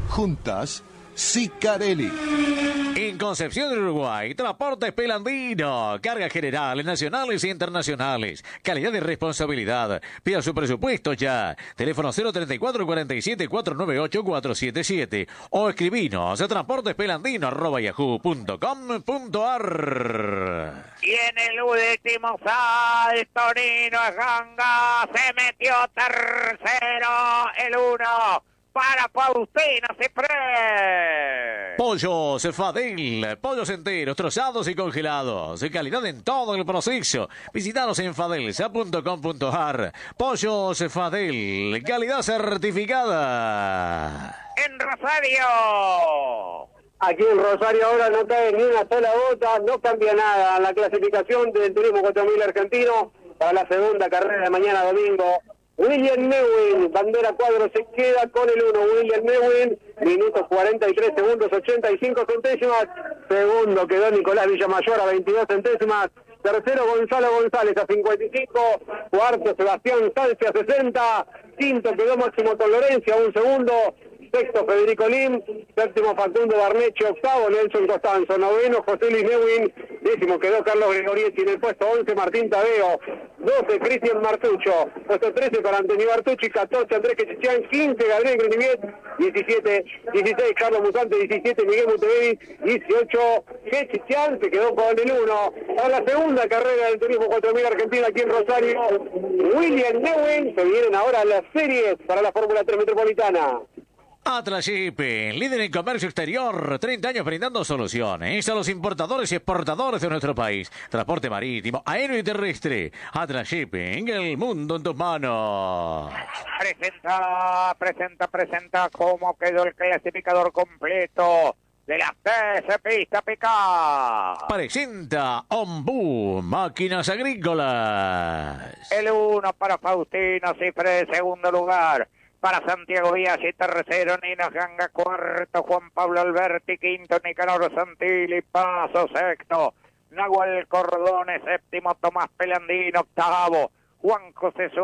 Juntas, Sicarelli. En Concepción, Uruguay, Transportes Pelandino. Cargas generales, nacionales e internacionales. Calidad y responsabilidad. Pida su presupuesto ya. Teléfono 034 47 498 477 o escribinos a transportespelandino@yahoo.com.ar. Y en el último salto, Nino Ganga se metió tercero, el 1 para Faustino Ciprés. Pollos Fadel, pollos enteros, trozados y congelados. Calidad en todo el proceso. Visitanos en fadelsa.com.ar. Pollos Fadel, calidad certificada. En Rosario. Aquí en Rosario ahora no cae ni una sola gota, no cambia nada en la clasificación del Turismo 4000 argentino para la segunda carrera de mañana domingo. William Mewin, bandera cuadro, se queda con el 1. William Mewin, minutos 43 segundos 85 centésimas. Segundo quedó Nicolás Villamayor a 22 centésimas. Tercero Gonzalo González a 55. Cuarto Sebastián Sánchez a 60. Quinto quedó Máximo Tolorencia a 1 segundo. Sexto Federico Lim, séptimo Facundo Barneche, octavo Nelson Costanzo, noveno José Luis Neuwin, décimo quedó Carlos Gregorietti, en el puesto 11 Martín Tadeo, 12 Cristian Martucho, puesto 13 para Antonio Bartucci, 14 Andrés Quechichán, 15 Gabriel Greniviet, 16 Carlos Musante, 17 Miguel Mutevevi, 18 Quechichán, se quedó con el 1. A la segunda carrera del Turismo 4000 Argentina aquí en Rosario, William Neuwin, se vienen ahora las series para la Fórmula 3 Metropolitana. Atlas Shipping, líder en comercio exterior, 30 años brindando soluciones a los importadores y exportadores de nuestro país. Transporte marítimo, aéreo y terrestre. Atlas Shipping, el mundo en tus manos. Presenta cómo quedó el clasificador completo de las 13 pistas picadas. Presenta Ombú, máquinas agrícolas. El 1 para Faustino Ciprés, segundo lugar. Para Santiago Biaggi, tercero, Nino Ganga, cuarto, Juan Pablo Alberti, quinto, Nicanor Santilli, paso sexto, Nahuel Cordone, séptimo, Tomás Pelandino, octavo, Juan José